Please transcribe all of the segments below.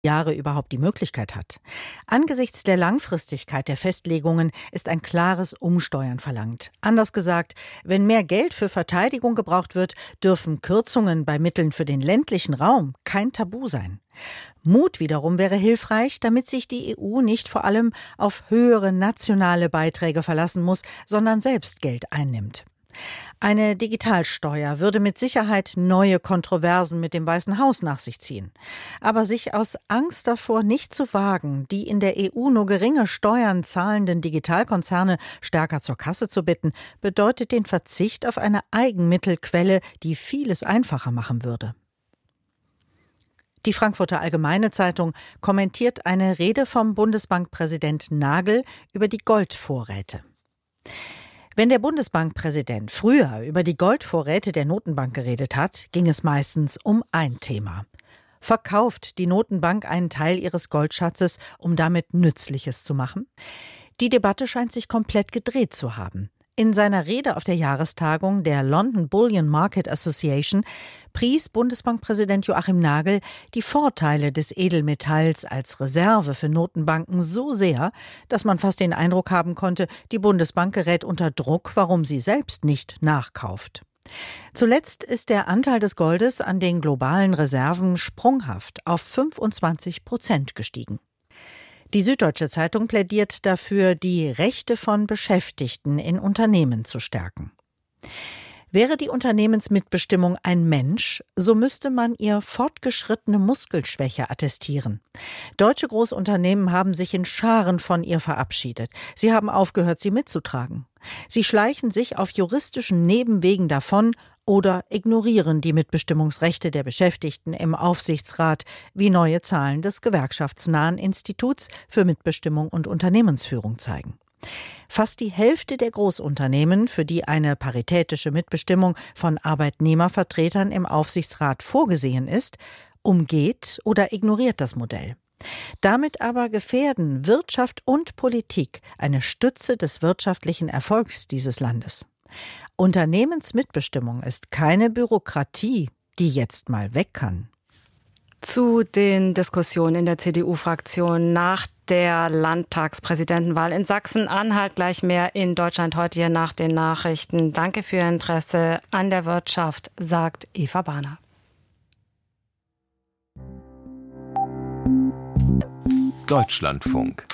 Jahre überhaupt die Möglichkeit hat. Angesichts der Langfristigkeit der Festlegungen ist ein klares Umsteuern verlangt. Anders gesagt, wenn mehr Geld für Verteidigung gebraucht wird, dürfen Kürzungen bei Mitteln für den ländlichen Raum kein Tabu sein. Mut wiederum wäre hilfreich, damit sich die EU nicht vor allem auf höhere nationale Beiträge verlassen muss, sondern selbst Geld einnimmt. Eine Digitalsteuer würde mit Sicherheit neue Kontroversen mit dem Weißen Haus nach sich ziehen. Aber sich aus Angst davor nicht zu wagen, die in der EU nur geringe Steuern zahlenden Digitalkonzerne stärker zur Kasse zu bitten, bedeutet den Verzicht auf eine Eigenmittelquelle, die vieles einfacher machen würde. Die Frankfurter Allgemeine Zeitung kommentiert eine Rede vom Bundesbankpräsident Nagel über die Goldvorräte. Wenn der Bundesbankpräsident früher über die Goldvorräte der Notenbank geredet hat, ging es meistens um ein Thema. Verkauft die Notenbank einen Teil ihres Goldschatzes, um damit Nützliches zu machen? Die Debatte scheint sich komplett gedreht zu haben. In seiner Rede auf der Jahrestagung der London Bullion Market Association pries Bundesbankpräsident Joachim Nagel die Vorteile des Edelmetalls als Reserve für Notenbanken so sehr, dass man fast den Eindruck haben konnte, die Bundesbank gerät unter Druck, warum sie selbst nicht nachkauft. Zuletzt ist der Anteil des Goldes an den globalen Reserven sprunghaft auf 25% gestiegen. Die Süddeutsche Zeitung plädiert dafür, die Rechte von Beschäftigten in Unternehmen zu stärken. Wäre die Unternehmensmitbestimmung ein Mensch, so müsste man ihr fortgeschrittene Muskelschwäche attestieren. Deutsche Großunternehmen haben sich in Scharen von ihr verabschiedet. Sie haben aufgehört, sie mitzutragen. Sie schleichen sich auf juristischen Nebenwegen davon oder ignorieren die Mitbestimmungsrechte der Beschäftigten im Aufsichtsrat, wie neue Zahlen des gewerkschaftsnahen Instituts für Mitbestimmung und Unternehmensführung zeigen. Fast die Hälfte der Großunternehmen, für die eine paritätische Mitbestimmung von Arbeitnehmervertretern im Aufsichtsrat vorgesehen ist, umgeht oder ignoriert das Modell. Damit aber gefährden Wirtschaft und Politik eine Stütze des wirtschaftlichen Erfolgs dieses Landes. Unternehmensmitbestimmung ist keine Bürokratie, die jetzt mal weg kann. Zu den Diskussionen in der CDU-Fraktion nach der Landtagspräsidentenwahl in Sachsen-Anhalt. Gleich mehr in Deutschland heute hier nach den Nachrichten. Danke für Ihr Interesse an der Wirtschaft, sagt Eva Bahner. Deutschlandfunk.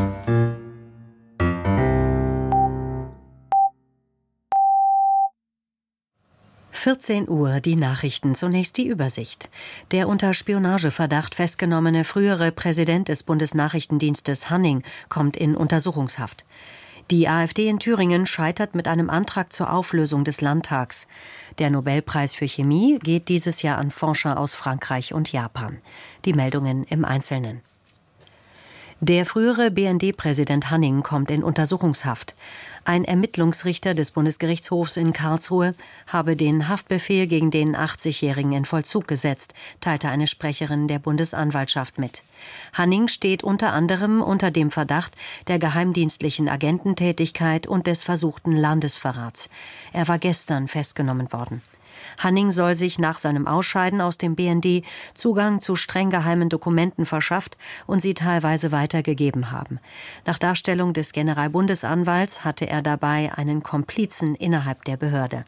14 Uhr, die Nachrichten, zunächst die Übersicht. Der unter Spionageverdacht festgenommene frühere Präsident des Bundesnachrichtendienstes Hanning kommt in Untersuchungshaft. Die AfD in Thüringen scheitert mit einem Antrag zur Auflösung des Landtags. Der Nobelpreis für Chemie geht dieses Jahr an Forscher aus Frankreich und Japan. Die Meldungen im Einzelnen. Der frühere BND-Präsident Hanning kommt in Untersuchungshaft. Ein Ermittlungsrichter des Bundesgerichtshofs in Karlsruhe habe den Haftbefehl gegen den 80-Jährigen in Vollzug gesetzt, teilte eine Sprecherin der Bundesanwaltschaft mit. Hanning steht unter anderem unter dem Verdacht der geheimdienstlichen Agententätigkeit und des versuchten Landesverrats. Er war gestern festgenommen worden. Hanning soll sich nach seinem Ausscheiden aus dem BND Zugang zu streng geheimen Dokumenten verschafft und sie teilweise weitergegeben haben. Nach Darstellung des Generalbundesanwalts hatte er dabei einen Komplizen innerhalb der Behörde.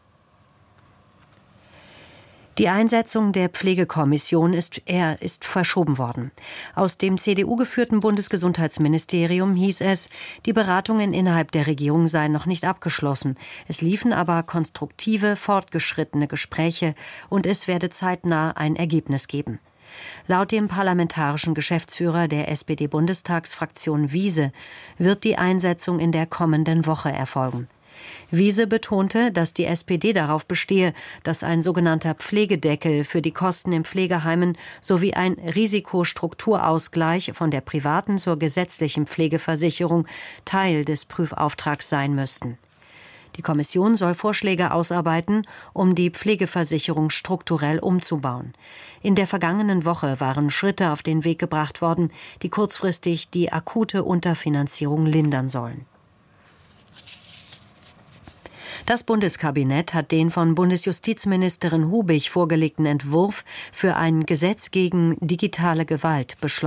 Die Einsetzung der Pflegekommission ist verschoben worden. Aus dem CDU-geführten Bundesgesundheitsministerium hieß es, die Beratungen innerhalb der Regierung seien noch nicht abgeschlossen. Es liefen aber konstruktive, fortgeschrittene Gespräche und es werde zeitnah ein Ergebnis geben. Laut dem parlamentarischen Geschäftsführer der SPD-Bundestagsfraktion Wiese wird die Einsetzung in der kommenden Woche erfolgen. Wiese betonte, dass die SPD darauf bestehe, dass ein sogenannter Pflegedeckel für die Kosten in Pflegeheimen sowie ein Risikostrukturausgleich von der privaten zur gesetzlichen Pflegeversicherung Teil des Prüfauftrags sein müssten. Die Kommission soll Vorschläge ausarbeiten, um die Pflegeversicherung strukturell umzubauen. In der vergangenen Woche waren Schritte auf den Weg gebracht worden, die kurzfristig die akute Unterfinanzierung lindern sollen. Das Bundeskabinett hat den von Bundesjustizministerin Hubig vorgelegten Entwurf für ein Gesetz gegen digitale Gewalt beschlossen.